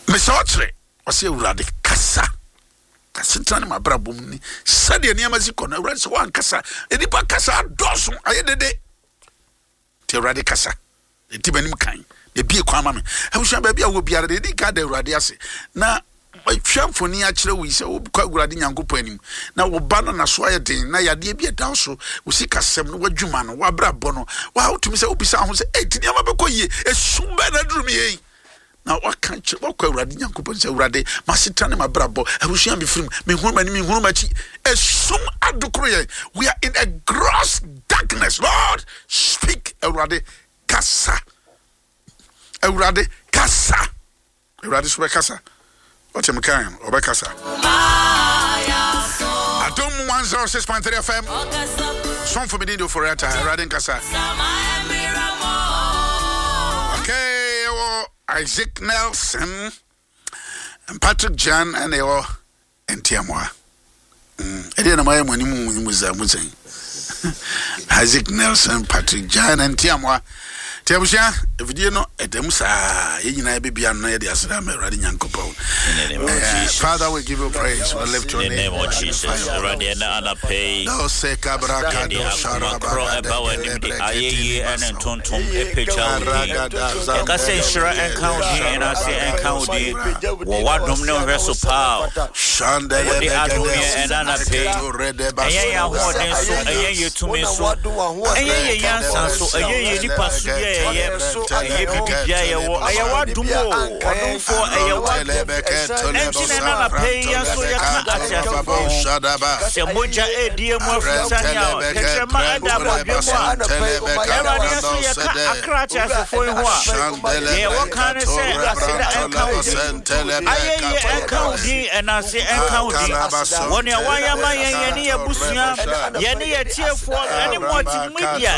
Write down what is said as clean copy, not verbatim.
Mesotre ɔse awurade kasa kasitane mabrabom ni sade ne amazi kɔ na awurade se wan kasa edipa kasa dɔso ayedede te awurade kasa enti banim kan e bie kwa ma me abusua ba bia wo biara de di ka da awurade ase na twamfoni a kyerɛ wo ise wo kwa awurade nyankopɔ anim na wo ba no na so ayeden na yade bia da so wo sikasɛm no wadwuma no wabrabɔ no wa wotumi sɛ obisa ho sɛ enti ne ma bɛkɔ yie esumba na drum yei na waka kyerɛ kwa awurade nyankopɔ sɛ awurade masetane mabrabɔ abusua me firim me hunu machi esum adokoro yɛ we are in a gross darkness. Lord, speak. Awurade kasa awurade kasa awurade so kasa what am kan obekasa Atom 106.3 FM song for me do for it awurade kasa. Okay, Isaac Nelson and Patrick Jan and they all entiamwa edi na maye mwani muzamuzen Isaac Nelson, Patrick Jan and Tiamwa Tiamusha, video no edemusa yina bibia no de asra me radi nyankopon. Father, we give you praise. We lift your name. In the name of Jesus. Radi na ana pay. No se kabra kado sharaba ayi and tontom epecha. Ka say shira encounter and I say encounter wo wadom no reso power. Shandele and ana pay. Ayi ya ho den so ayi yetumi so. Ayi yansa so ayi nipa so so aye bibia ye wo aye wadumo onfo aye wadumo entina na pay so ye ka atia se moja edie mo afutanya kechema ada bobio so ye ka akracha se foi ho a ye wo kan se asida encounter aye ye encounter and say encounter woni awaya ma ye ne ye busua ye ne ye tiefo ani multimedia